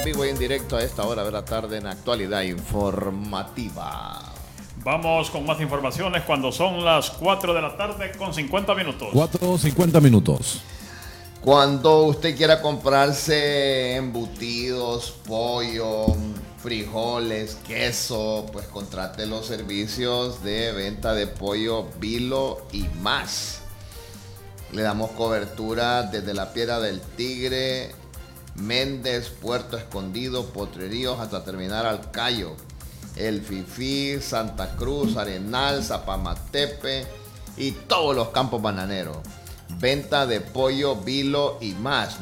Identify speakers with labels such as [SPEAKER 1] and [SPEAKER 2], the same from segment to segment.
[SPEAKER 1] en vivo y en directo a esta hora de la tarde en Actualidad Informativa.
[SPEAKER 2] Vamos con más informaciones cuando son las 4 de la tarde con 50 minutos.
[SPEAKER 3] 4:50 minutos.
[SPEAKER 1] Cuando usted quiera comprarse embutidos, pollo, frijoles, queso, pues contrate los servicios de venta de pollo Vilo y más. Le damos cobertura desde la Piedra del Tigre, Méndez, Puerto Escondido, Potreríos, hasta terminar al Cayo. El Fifí, Santa Cruz, Arenal, Zapamatepe y todos los campos bananeros. Venta de pollo Vilo y más,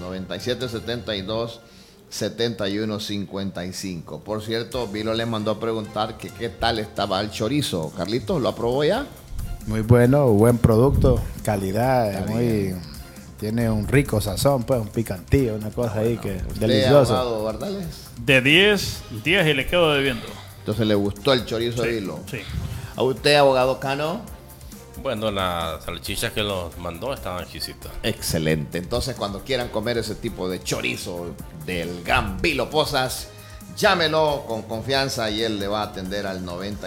[SPEAKER 1] 9772-7155. Por cierto, Vilo le mandó a preguntar que qué tal estaba el chorizo. Carlitos, ¿lo aprobó ya?
[SPEAKER 4] Muy bueno, buen producto, calidad, tiene un rico sazón, pues un picantillo, una cosa ahí que deliciosa.
[SPEAKER 1] Abogado Bardales?
[SPEAKER 2] De 10 y le quedo debiendo.
[SPEAKER 1] Entonces le gustó el chorizo de Vilo.
[SPEAKER 2] Sí.
[SPEAKER 1] ¿A usted, abogado Cano?
[SPEAKER 5] Bueno, las salchichas que los mandó estaban exquisitas.
[SPEAKER 1] Excelente. Entonces, cuando quieran comer ese tipo de chorizo del gran Vilo Posas, llámelo con confianza y él le va a atender al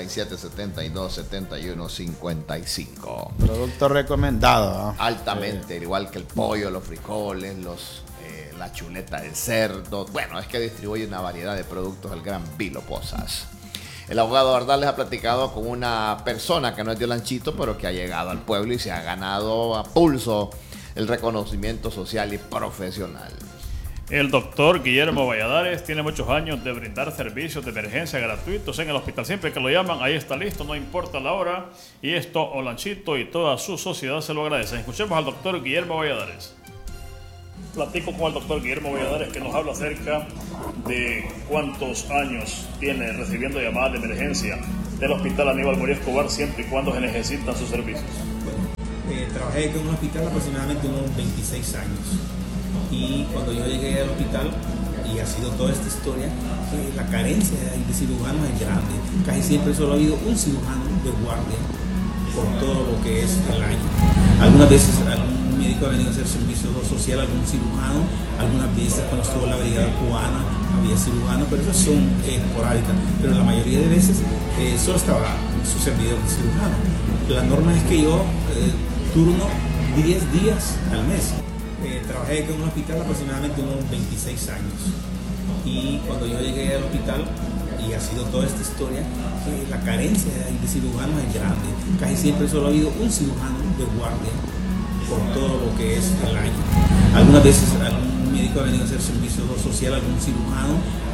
[SPEAKER 1] 9772-7155.
[SPEAKER 4] Producto recomendado, ¿no?
[SPEAKER 1] Altamente, igual que el pollo, los frijoles, la chuleta del cerdo. Bueno, es que distribuye una variedad de productos el gran Vilo Posas. El abogado Bardales ha platicado con una persona que no es de Olanchito, pero que ha llegado al pueblo y se ha ganado a pulso el reconocimiento social y profesional.
[SPEAKER 2] El doctor Guillermo Valladares tiene muchos años de brindar servicios de emergencia gratuitos en el hospital. Siempre que lo llaman, ahí está listo, no importa la hora. Y esto, Olanchito y toda su sociedad se lo agradecen. Escuchemos al doctor Guillermo Valladares. Platico con el doctor Guillermo Valladares, que nos habla acerca de cuántos años tiene recibiendo llamadas de emergencia del hospital Aníbal Morí Escobar siempre y cuando se necesitan sus servicios.
[SPEAKER 6] Bueno, trabajé en un hospital aproximadamente unos 26 años. Y cuando yo llegué al hospital, y ha sido toda esta historia, que la carencia de cirujanos es grande. Casi siempre solo ha habido un cirujano de guardia por todo lo que es el año. Algunas veces algún médico ha venido a hacer servicio social, algún cirujano, algunas veces cuando estuvo la brigada cubana había cirujano, pero esas son esporádicas. Pero la mayoría de veces solo estaba su servidor de cirujano. La norma es que yo turno 10 días al mes. Trabajé en un hospital aproximadamente unos 26 años. Y cuando yo llegué al hospital, y ha sido toda esta historia, que la carencia de cirujanos es grande. Casi siempre solo ha habido un cirujano de guardia por todo lo que es el año. Algunas veces algún médico ha venido a hacer servicio social, algún cirujano,